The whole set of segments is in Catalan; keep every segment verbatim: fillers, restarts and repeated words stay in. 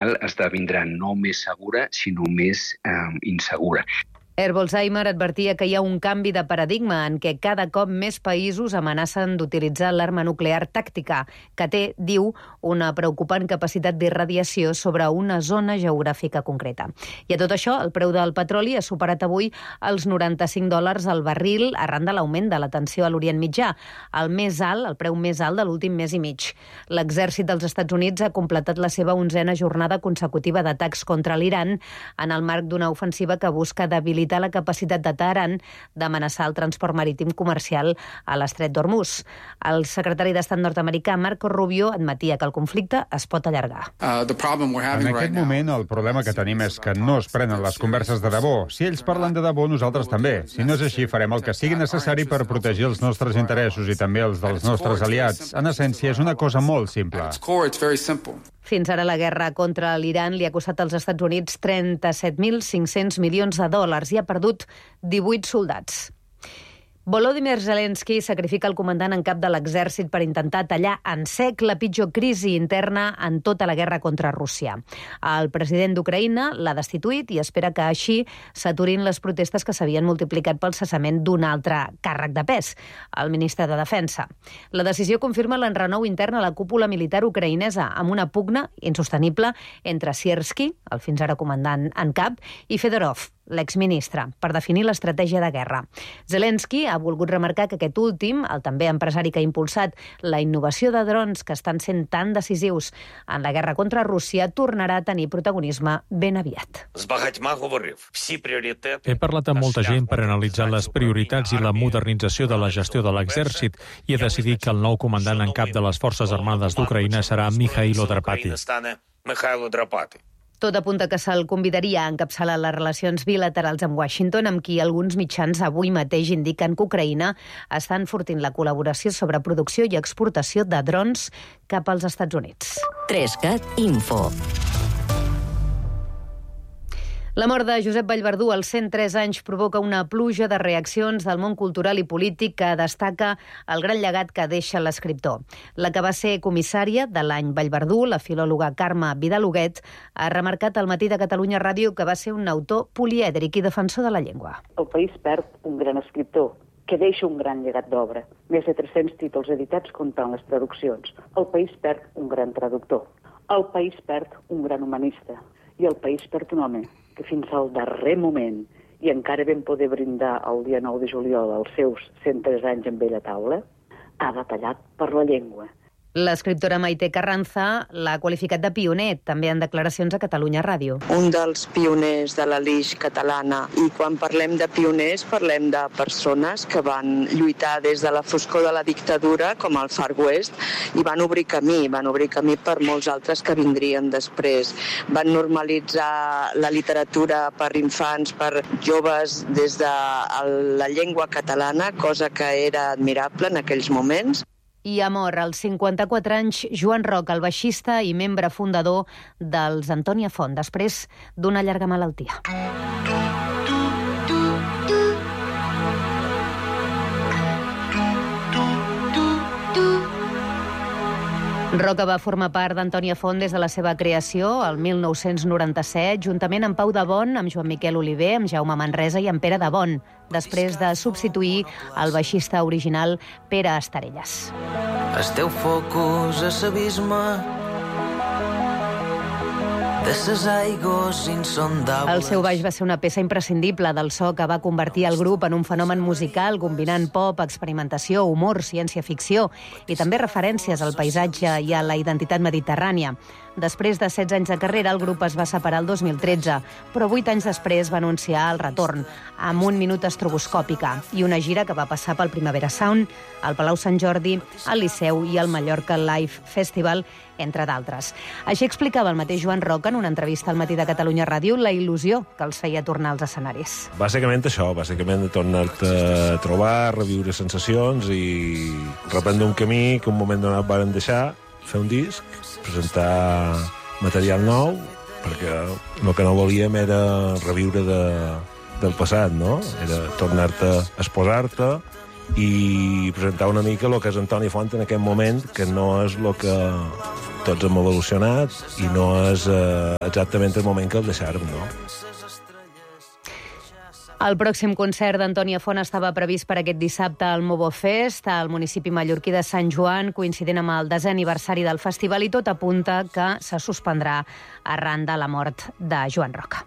esdevindrà no més segura, sinó més eh, insegura. Herbolzheimer advertia que hi ha un canvi de paradigma en què cada cop més països amenacen d'utilitzar l'arma nuclear tàctica, que té, diu, una preocupant capacitat d'irradiació sobre una zona geogràfica concreta. I a tot això, el preu del petroli ha superat avui els noranta-cinc dòlars al barril arran de l'augment de la tensió a l'Orient Mitjà, el més alt, el preu més alt de l'últim mes i mig. L'exèrcit dels Estats Units ha completat la seva onzena jornada consecutiva d'atacs contra l'Iran en el marc d'una ofensiva que busca debilitar la capacitat de Teheran d'amenaçar el transport marítim comercial a l'estret d'Hormuz. El secretari d'Estat nord-americà, Marco Rubio, admetia que el conflicte es pot allargar. Uh, en aquest moment, el problema que tenim és que no es prenen les converses de debò. Si ells parlen de debò, nosaltres també. Si no és així, farem el que sigui necessari per protegir els nostres interessos i també els dels nostres aliats. En essència, és una cosa molt simple. Fins ara la guerra contra l'Iran li ha costat als Estats Units trenta-set mil cinc-cents milions de dòlars i ha perdut divuit soldats. Volodymyr Zelensky sacrifica el comandant en cap de l'exèrcit per intentar tallar en sec la pitjor crisi interna en tota la guerra contra Rússia. El president d'Ucraïna l'ha destituït i espera que així s'aturin les protestes que s'havien multiplicat pel cessament d'un altre càrrec de pes, el ministre de Defensa. La decisió confirma l'enrenou intern a la cúpula militar ucraïnesa amb una pugna insostenible entre Siersky, el fins ara comandant en cap, i Fedorov, l'exministre, per definir l'estratègia de guerra. Zelensky ha volgut remarcar que aquest últim, el també empresari que ha impulsat la innovació de drons que estan sent tan decisius en la guerra contra Rússia, tornarà a tenir protagonisme ben aviat. He parlat amb molta gent per analitzar les prioritats i la modernització de la gestió de l'exèrcit i he decidit que el nou comandant en cap de les Forces Armades d'Ucraïna serà Mikhailo Drapati. Tot apunta que se'l convidaria a encapçalar les relacions bilaterals amb Washington, amb qui alguns mitjans avui mateix indiquen que Ucraïna està enfortint la col·laboració sobre producció i exportació de drons cap als Estats Units. Trescat Info. La mort de Josep Vallverdú als cent tres anys provoca una pluja de reaccions del món cultural i polític que destaca el gran llegat que deixa l'escriptor. La que va ser comissària de l'any Vallverdú, la filòloga Carme Vidal-Huguet, ha remarcat al Matí de Catalunya Ràdio que va ser un autor polièdric i defensor de la llengua. El país perd un gran escriptor que deixa un gran llegat d'obra. Més de tres-cents títols editats comptant les traduccions. El país perd un gran traductor. El país perd un gran humanista. I el país perd un home que fins al darrer moment, i encara vam poder brindar el dia nou de juliol els seus cent tres anys en vella taula, ha batallat per la llengua. L'escriptora Maite Carranza l'ha qualificat de pioner, també en declaracions a Catalunya Ràdio. Un dels pioners de la Lis catalana. I quan parlem de pioners, parlem de persones que van lluitar des de la foscor de la dictadura, com el Far West, i van obrir camí, van obrir camí per molts altres que vindrien després. Van normalitzar la literatura per infants, per joves, des de la llengua catalana, cosa que era admirable en aquells moments. I ha mort als cinquanta-quatre anys Joan Roc, el baixista i membre fundador dels Antònia Font, després d'una llarga malaltia. Roca va formar part d'Antònia Font des de la seva creació, el mil nou-cents noranta-set, juntament amb Pau de Bon, amb Joan Miquel Oliver, amb Jaume Manresa i amb Pere de Bon, després de substituir el baixista original Pere Estarelles. El teu focus és l'abisme de ses aigües insondables. El seu baix va ser una peça imprescindible del so que va convertir el grup en un fenomen musical combinant pop, experimentació, humor, ciència-ficció i també referències al paisatge i a la identitat mediterrània. Després de setze anys de carrera, el grup es va separar el dos mil tretze, però vuit anys després va anunciar el retorn, amb un minut estroboscòpica i una gira que va passar pel Primavera Sound, el Palau Sant Jordi, el Liceu i el Mallorca Live Festival, entre d'altres. Així explicava el mateix Joan Roca en una entrevista al Matí de Catalunya Ràdio la il·lusió que els feia tornar als escenaris. Bàsicament això, bàsicament tornar-te a trobar, reviure sensacions i reprendre un camí que un moment donat varen deixar, fer un disc, presentar material nou, perquè el que no volíem era reviure de, del passat, no? Era tornar-te a exposar-te i presentar una mica el que és Antònia Font en aquest moment, que no és el que tots hem evolucionat i no és eh, exactament el moment que el deixàrem, no? El pròxim concert d'Antònia Font estava previst per aquest dissabte al Mobo Fest, al municipi mallorquí de Sant Joan, coincident amb el desè aniversari del festival, i tot apunta que se suspendrà arran de la mort de Joan Roca.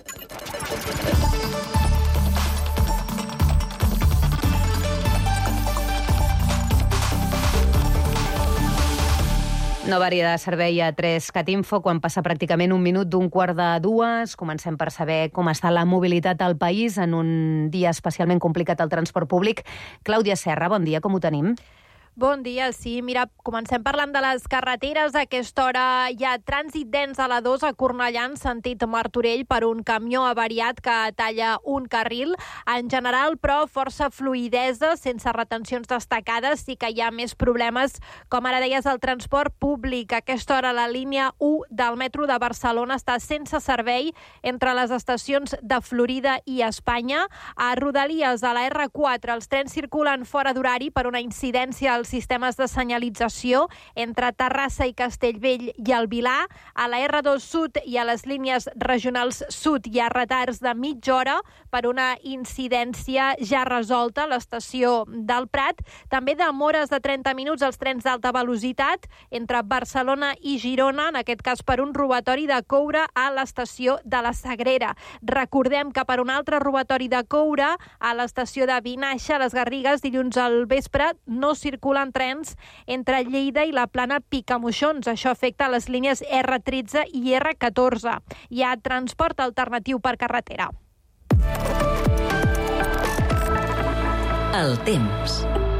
Nova àrea de servei a tres cat info, quan passa pràcticament un minut d'un quart de dues. Comencem per saber com està la mobilitat al país en un dia especialment complicat al transport públic. Clàudia Serra, bon dia, com ho tenim? Bon dia, sí. Mira, comencem parlant de les carreteres. A aquesta hora hi ha trànsit dens a la dos a Cornellà en sentit Martorell per un camió avariat que talla un carril. En general, però, força fluïdesa, sense retencions destacades. Sí que hi ha més problemes, com ara deies, el transport públic. A aquesta hora la línia u del metro de Barcelona està sense servei entre les estacions de Florida i Espanya. A Rodalies, a la erre quatre, els trens circulen fora d'horari per una incidència als sistemes de senyalització entre Terrassa i Castellvell i el Vilar. A la erre dos Sud i a les línies regionals Sud hi ha retards de mitja hora per una incidència ja resolta a l'estació del Prat. També demores de trenta minuts als trens d'alta velocitat entre Barcelona i Girona, en aquest cas per un robatori de coure a l'estació de la Sagrera. Recordem que per un altre robatori de coure a l'estació de Vinaixa, a les Garrigues, dilluns al vespre no circulen trens entre Lleida i la Plana Picamoixons. Això afecta les línies erre tretze i erre catorze. Hi ha transport alternatiu per carretera. El temps.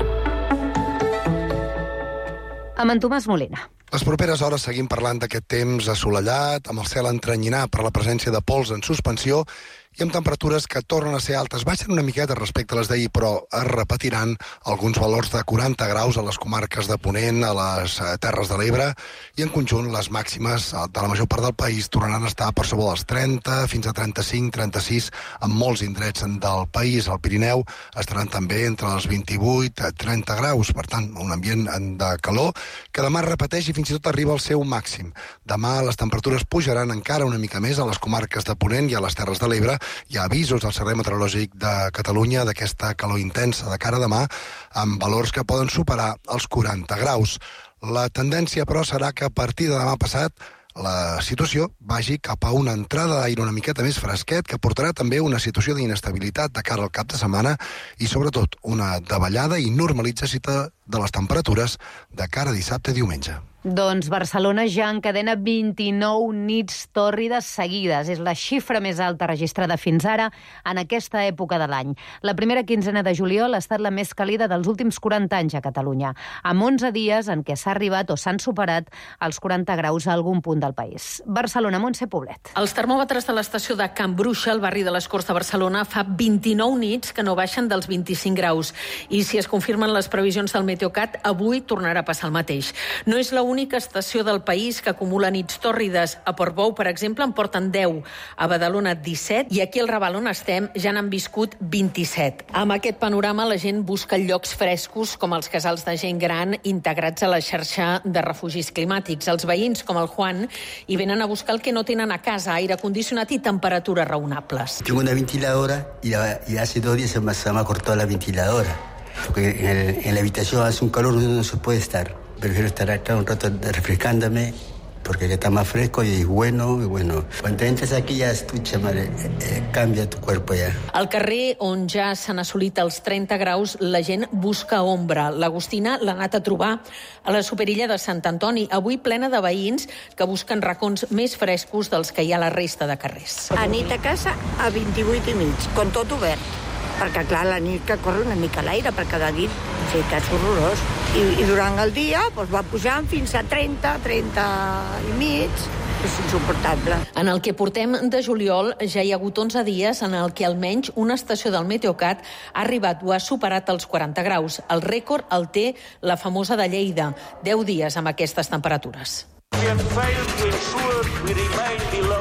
Amb en Tomàs Molina. Les properes hores seguim parlant d'aquest temps assolellat, amb el cel entrenyinat per la presència de pols en suspensió i amb temperatures que tornen a ser altes. Baixen una miqueta respecte a les d'ahir, però es repetiran alguns valors de quaranta graus a les comarques de Ponent, a les Terres de l'Ebre, i en conjunt les màximes de la major part del país tornaran a estar per sobre dels trenta, fins a trenta-cinc, trenta-sis, en molts indrets del país. Al Pirineu estaran també entre els vint-i-vuit i trenta graus, per tant, un ambient de calor que demà repeteix i fins i tot arriba al seu màxim. Demà les temperatures pujaran encara una mica més a les comarques de Ponent i a les Terres de l'Ebre. Hi ha avisos del Servei Meteorològic de Catalunya d'aquesta calor intensa de cara a demà, amb valors que poden superar els quaranta graus. La tendència, però, serà que a partir de demà passat la situació vagi cap a una entrada d'aire una miqueta més fresquet, que portarà també una situació d'inestabilitat de cara al cap de setmana i, sobretot, una davallada i normalització de les temperatures de cara a dissabte i diumenge. Doncs Barcelona ja encadena vint-i-nou nits tòrrides seguides. És la xifra més alta registrada fins ara en aquesta època de l'any. La primera quinzena de juliol ha estat la més càlida dels últims quaranta anys a Catalunya, amb onze dies en què s'ha arribat o s'han superat els quaranta graus a algun punt del país. Barcelona, Montse Poblet. Els termòmetres de l'estació de Can Bruixa, al barri de les Corts de Barcelona, fa vint-i-nou nits que no baixen dels vint-i-cinc graus. I si es confirmen les previsions del Meteocat, avui tornarà a passar el mateix. No és l'única L'única estació del país que acumula nits tòrrides. A Portbou, per exemple, en porten deu, a Badalona disset i aquí al Raval on estem ja n'han viscut vint-i-set. Amb aquest panorama la gent busca llocs frescos com els casals de gent gran integrats a la xarxa de refugis climàtics. Els veïns, com el Juan, hi venen a buscar el que no tenen a casa, aire condicionat i temperatures raonables. Tengo una ventiladora y, la, y hace dos días se me, se me ha cortado la ventiladora. Porque en, el, en la habitación hace un calor donde no se puede estar. Prefiero estar acá un rato refrescándome porque está más fresco y es bueno, y bueno. Cuando entres aquí ja estucha, madre, eh, canvia tu cuerpo ja. Al carrer on ja s'han assolit els trenta graus, la gent busca ombra. L'Agustina l'ha anat a trobar a la Superilla de Sant Antoni, avui plena de veïns que busquen racons més frescos dels que hi ha a la resta de carrers. A nit a casa a vint-i-vuit i mig, con tot obert. Perquè, clar, la nit que corre una mica l'aire, perquè de nit sí que és horrorós. I, i durant el dia doncs, va pujant fins a trenta, trenta i mig. És insuportable. En el que portem de juliol ja hi ha hagut onze dies en el que almenys una estació del Meteocat ha arribat o ha superat els quaranta graus. El rècord el té la famosa de Lleida, deu dies amb aquestes temperatures.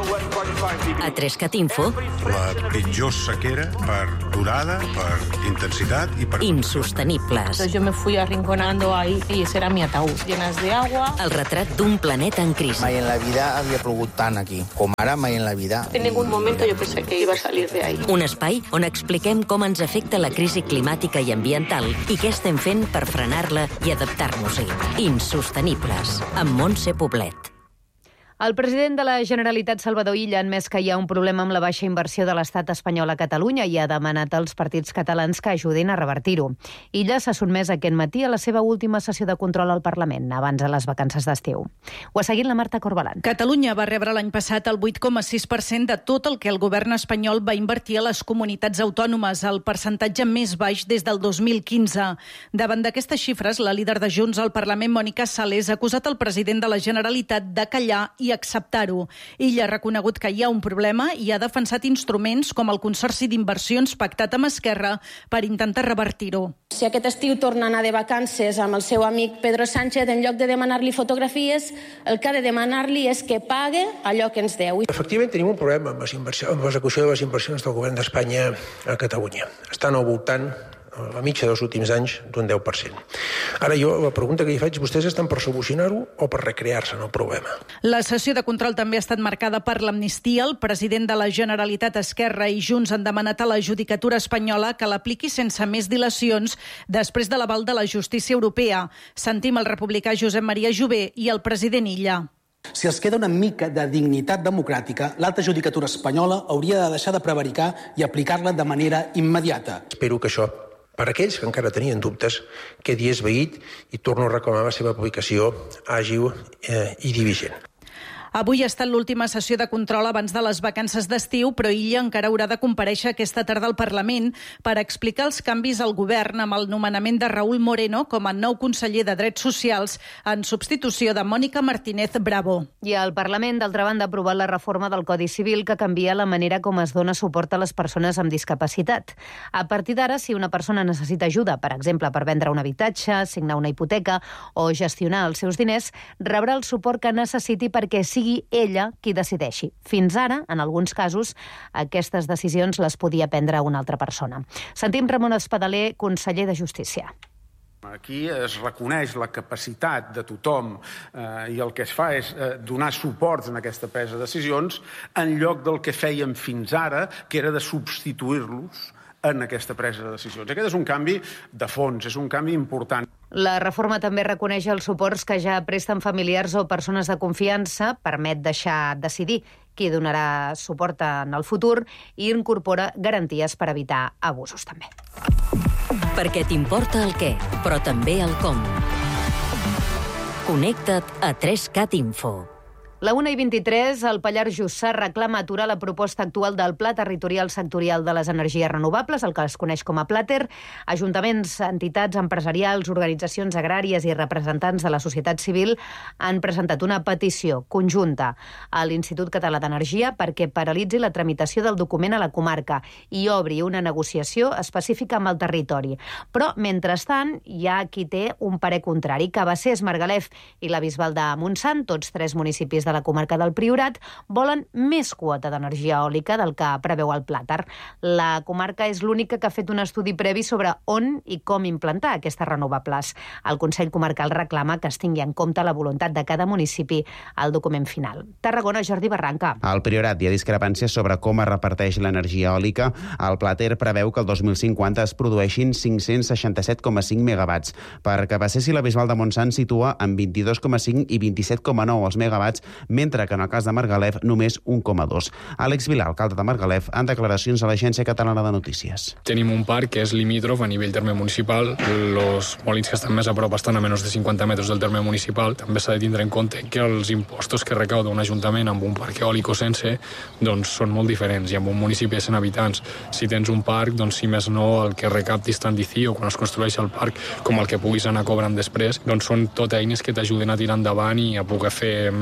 A Trescat Info... La pitjor sequera per durada, per intensitat i per... Insostenibles. Yo me fui arrinconando ahí y ese era mi ataúd, llenas de agua. El retrat d'un planeta en crisi. Mai en la vida havia plogut tant aquí, com ara mai en la vida. En ningún momento yo pensé que iba a salir de ahí. Un espai on expliquem com ens afecta la crisi climàtica i ambiental i què estem fent per frenar-la i adaptar-nos-hi. Insostenibles, amb Montse Poblet. El president de la Generalitat, Salvador Illa, ha admès que hi ha un problema amb la baixa inversió de l'estat espanyol a Catalunya i ha demanat als partits catalans que ajudin a revertir-ho. Illa s'ha sotmès aquest matí a la seva última sessió de control al Parlament, abans de les vacances d'estiu. Ho ha seguit la Marta Corbalan. Catalunya va rebre l'any passat el vuit coma sis per cent de tot el que el govern espanyol va invertir a les comunitats autònomes, el percentatge més baix des del dos mil quinze. Davant d'aquestes xifres, la líder de Junts al Parlament, Mònica Sales, ha acusat el president de la Generalitat de callar i acceptar-ho. Ella ha reconegut que hi ha un problema i ha defensat instruments com el Consorci d'Inversions pactat amb Esquerra per intentar revertir-ho. Si aquest estiu torna a anar de vacances amb el seu amic Pedro Sánchez, en lloc de demanar-li fotografies, el que ha de demanar-li és que pague allò que ens deu. Efectivament, tenim un problema amb l'execució de les inversions del govern d'Espanya a Catalunya. Estan al voltant la mitja dels últims anys d'un deu per cent. Ara jo, la pregunta que hi faig, vostès estan per solucionar-ho o per recrear-se en el problema? La sessió de control també ha estat marcada per l'amnistia. El president de la Generalitat, Esquerra i Junts han demanat a la judicatura espanyola que l'apliqui sense més dilacions després de l'aval de la justícia europea. Sentim el republicà Josep Maria Jové i el president Illa. Si els queda una mica de dignitat democràtica, l'alta judicatura espanyola hauria de deixar de prevaricar i aplicar-la de manera immediata. Espero que això, per aquells que encara tenien dubtes, quedi esvaït i torno a reclamar la seva aplicació àgil eh, i diligent. Avui ha estat l'última sessió de control abans de les vacances d'estiu, però Illa encara haurà de comparèixer aquesta tarda al Parlament per explicar els canvis al govern amb el nomenament de Raúl Moreno com a nou conseller de Drets Socials en substitució de Mònica Martínez Bravo. I el Parlament, d'altra banda, ha aprovat la reforma del Codi Civil que canvia la manera com es dona suport a les persones amb discapacitat. A partir d'ara, si una persona necessita ajuda, per exemple, per vendre un habitatge, signar una hipoteca o gestionar els seus diners, rebrà el suport que necessiti perquè sigui ella qui decideixi. Fins ara, en alguns casos, aquestes decisions les podia prendre una altra persona. Sentim Ramon Espadaler, conseller de Justícia. Aquí es reconeix la capacitat de tothom eh, i el que es fa és eh, donar suports en aquesta presa de decisions en lloc del que fèiem fins ara, que era de substituir-los en aquesta presa de decisions. Aquest és un canvi de fons, és un canvi important. La reforma també reconeix els suports que ja presten familiars o persones de confiança, permet deixar decidir qui donarà suport en el futur i incorpora garanties per evitar abusos també. Perquè t'importa el què, però també el com. Connecta't a Trescat Info. La una i vint-i-tres, el Pallars Jussà reclama aturar la proposta actual del Pla Territorial Sectorial de les Energies Renovables, el que es coneix com a Plater. Ajuntaments, entitats empresarials, organitzacions agràries i representants de la societat civil han presentat una petició conjunta a l'Institut Català d'Energia perquè paralitzi la tramitació del document a la comarca i obri una negociació específica amb el territori. Però, mentrestant, hi ha qui té un parer contrari. Cabassers, Margalef i la Bisbal de Montsant, tots tres municipis de la comarca del Priorat, volen més quota d'energia eòlica del que preveu el Plater. La comarca és l'única que ha fet un estudi previ sobre on i com implantar aquestes renovables. El Consell Comarcal reclama que es tingui en compte la voluntat de cada municipi al document final. Tarragona, Jordi Barranca. Al Priorat hi ha discrepàncies sobre com es reparteix l'energia eòlica. El Plater preveu que el dos mil cinquanta es produeixin cinc-cents seixanta-set coma cinc megawatts. Per Cabassers i la Bisbal de Montsant situa en vint-i-dos coma cinc i vint-i-set coma nou els megawatts, mentre que en el cas de Margalef només un coma dos. Àlex Vilà, alcalde de Margalef, en declaracions a l'Agència Catalana de Notícies. Tenim un parc que és limítrof a nivell terme municipal. Els molins que estan més a prop estan a menys de cinquanta metres del terme municipal. També s'ha de tindre en compte que els impostos que recauda un ajuntament amb un parc eòlic o sense doncs són molt diferents. I amb un municipi de cent habitants, si tens un parc, doncs si més no el que recaptis tant d'I C I o quan es construeix el parc com el que puguis anar cobrant després, doncs són tot eines que t'ajuden a tirar endavant i a poder fer més, més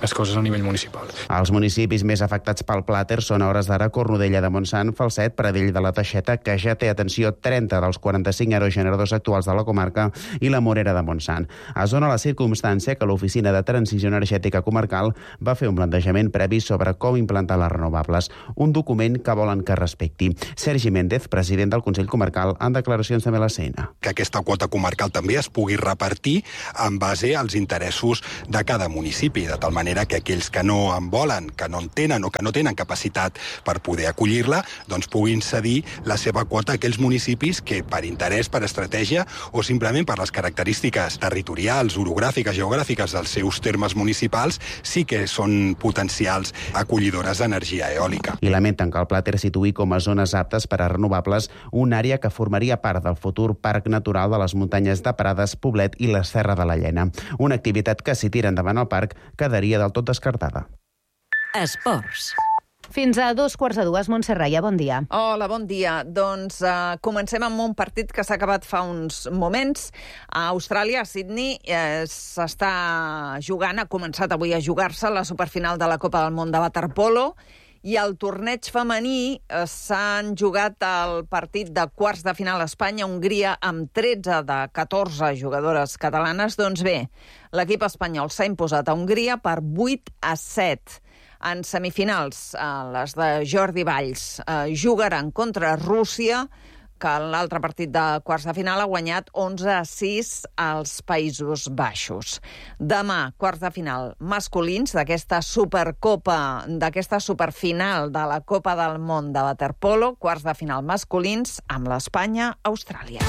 les coses a nivell municipal. Els municipis més afectats pel plàter són a hores d'ara Cornudella de Montsant, Falset, Pradell de la Teixeta, que ja té, atenció, trenta dels quaranta-cinc aerogeneradors actuals de la comarca, i la Morera de Montsant. Es dona la circumstància que l'Oficina de Transició Energètica Comarcal va fer un plantejament previ sobre com implantar les renovables, un document que volen que respecti. Sergi Méndez, president del Consell Comarcal, en declaracions també a la C N. Que aquesta quota comarcal també es pugui repartir en base als interessos de cada municipi, de tal manera que aquells que no en volen, que no en tenen o que no tenen capacitat per poder acollir-la, doncs puguin cedir la seva quota a aquells municipis que per interès, per estratègia o simplement per les característiques territorials, orogràfiques, geogràfiques dels seus termes municipals, sí que són potencials acollidores d'energia eòlica. I lamenten que el plàter situï com a zones aptes per a renovables una àrea que formaria part del futur Parc Natural de les Muntanyes de Prades, Poblet i la Serra de la Llena. Una activitat que, si tira endavant el parc, quedaria del tot descartada. Esports. Fins a dos quarts de dues, Montse Raia, bon dia. Hola, bon dia. Doncs uh, comencem amb un partit que s'ha acabat fa uns moments. A Austràlia, a Sydney, eh, s'està jugant, ha començat avui a jugar-se la superfinal de la Copa del Món de waterpolo, i al torneig femení eh, s'han jugat el partit de quarts de final a Espanya-Hongria amb tretze de catorze jugadores catalanes. Doncs bé, l'equip espanyol s'ha imposat a Hongria per vuit a set. En semifinals, eh, les de Jordi Valls eh, jugaran contra Rússia, que l'altre partit de quarts de final ha guanyat onze a sis als Països Baixos. Demà, quarts de final masculins d'aquesta supercopa, d'aquesta superfinal de la Copa del Món de waterpolo, quarts de final masculins amb l'Espanya-Austràlia.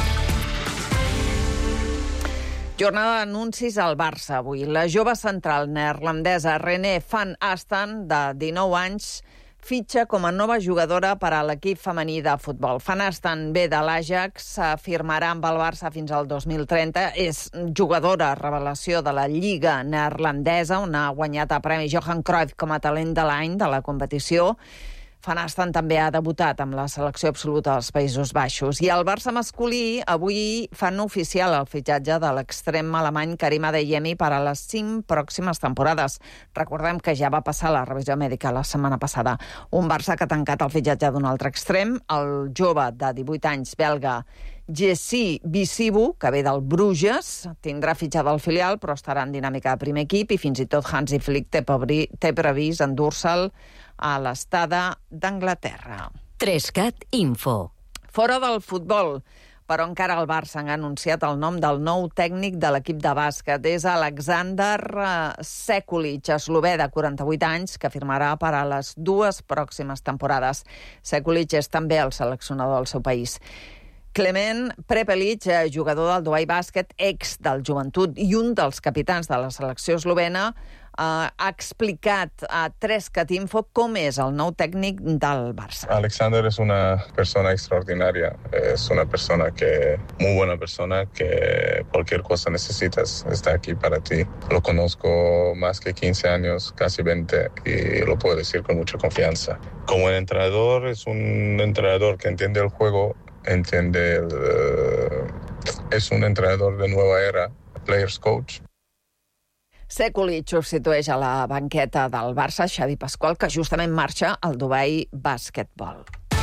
Jornada d'anuncis al Barça avui. La jove central neerlandesa René van Asten, de dinou anys, fitxa com a nova jugadora per a l'equip femení de futbol. Van Asten ve de l'Ajax, firmarà amb el Barça fins al dos mil trenta. És jugadora revelació de la Lliga neerlandesa, on ha guanyat el Premi Johan Cruyff com a talent de l'any de la competició. Van Asten també ha debutat amb la selecció absoluta dels Països Baixos. I el Barça masculí avui fan oficial el fitxatge de l'extrem alemany Karim Adeyemi per a les cinc pròximes temporades. Recordem que ja va passar la revisió mèdica la setmana passada. Un Barça que ha tancat el fitxatge d'un altre extrem, el jove de divuit anys belga Jessi Bisibu, que ve del Bruges, tindrà fitxada al filial, però estarà en dinàmica de primer equip, i fins i tot Hansi Flick té, té previst endur-se'l a l'estada d'Anglaterra. Trescat Info. Fora del futbol, però encara el Barça ha anunciat el nom del nou tècnic de l'equip de bàsquet. És Aleksandar Sekulic, eslové de quaranta-vuit anys, que firmarà per a les dues pròximes temporades. Sekulic és també el seleccionador del seu país. Clement Prepelic, jugador del Dubai Bàsquet, ex del Joventut i un dels capitans de la selecció eslovena, Uh, ha explicat a Trescat Info com és el nou tècnic del Barça. Alexander es una persona extraordinaria, es una persona que, muy buena persona, que cualquier cosa necesitas, está aquí para ti. Lo conozco más que quince años, casi veinte, y lo puedo decir con mucha confianza. Como entrenador, es un entrenador que entiende el juego, entiende el, uh, es un entrenador de nueva era, players coach. Sekulic substitueix a la banqueta del Barça Xavi Pasqual, que justament marxa al Dubai Basketball.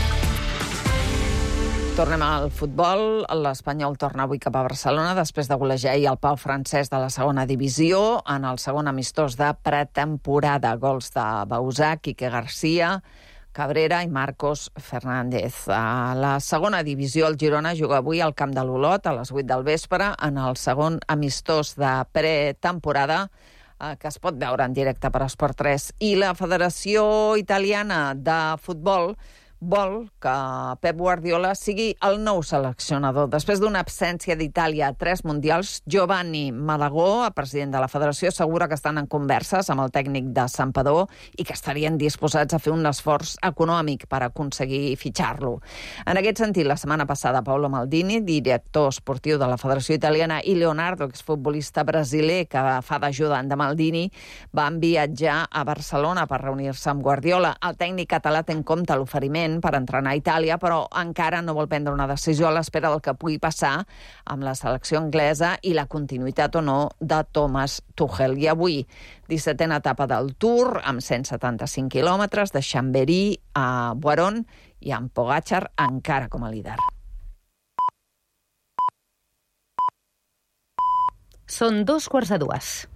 Tornem al futbol. L'Espanyol torna avui cap a Barcelona després de golejar ahir el Pau Francès de la segona divisió en el segon amistós de pretemporada. Gols de Bausà, Quique Garcia, Cabrera i Marcos Fernández. A la segona divisió, el Girona juga avui al Camp de l'Olot a les vuit del vespre en el segon amistós de pretemporada, eh, que es pot veure en directe per Esport tres. I la Federació Italiana de Futbol vol que Pep Guardiola sigui el nou seleccionador. Després d'una absència d'Itàlia a tres mundials, Giovanni Malagó, el president de la federació, assegura que estan en converses amb el tècnic de Santpedor i que estarien disposats a fer un esforç econòmic per aconseguir fitxar-lo. En aquest sentit, la setmana passada, Paolo Maldini, director esportiu de la Federació Italiana, i Leonardo, exfutbolista brasiler que fa d'ajudant de Maldini, van viatjar a Barcelona per reunir-se amb Guardiola. El tècnic català té en compte l'oferiment finalment per entrenar a Itàlia, però encara no vol prendre una decisió a l'espera del que pugui passar amb la selecció anglesa i la continuïtat o no de Thomas Tuchel. I avui, dissetena etapa del Tour, amb cent setanta-cinc quilòmetres, de Chambéry a Boiron, i amb Pogačar encara com a líder. Són dos quarts de dues.